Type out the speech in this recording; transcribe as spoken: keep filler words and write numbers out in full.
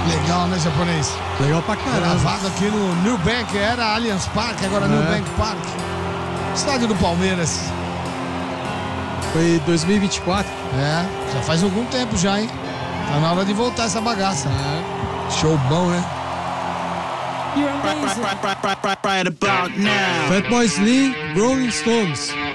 Legal, né, japonês? Legal pra caramba. Gravado aqui no New Bank, era Allianz Parque, agora É. New Bank Park. Estádio do Palmeiras. Foi dois mil e vinte e quatro. É, já faz algum tempo já, hein? Tá na hora de voltar essa bagaça. É. Show bom, né? You're amazing. Right about now. Fatboy Slim, Rolling Stones.